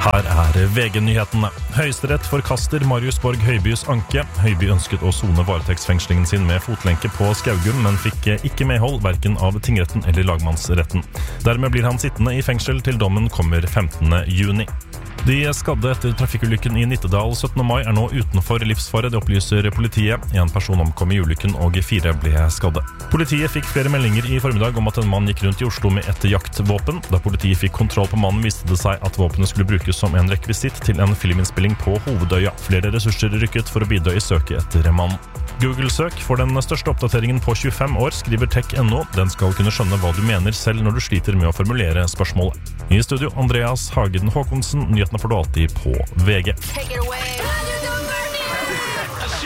Her VG-nyhetene. Høyesterett forkaster Marius Borg Høibys anke. Høiby ønsket å sone varetektsfengslingen sin med fotlenke på Skaugum, men fikk ikke medhold hverken av tingretten eller lagmannsretten. Dermed blir han sittende i fengsel til dommen kommer 15. juni. De skadde etter trafikkulykken i Nittedal 17. mai nå utenfor livsfare, det opplyser politiet. En person omkom i ulykken og 4 ble skadde. Politiet fikk flere meldinger i formiddag om at en mann gikk rundt i Oslo med et jaktvåpen. Da politiet fikk kontroll på mannen, viste det seg at våpenet skulle brukes som en rekvisitt til en filminnspilling på Hovedøya. Flere ressurser rykket for å bidra i søket etter mannen. Google-søk får den største oppdateringen på 25 år, skriver Tech.no. Den skal kunne skjønne hva du mener selv når du sliter med å formulere spørsmålet. I studio Andreas Hagen Håkonsen, nyhetene får du alltid på VG.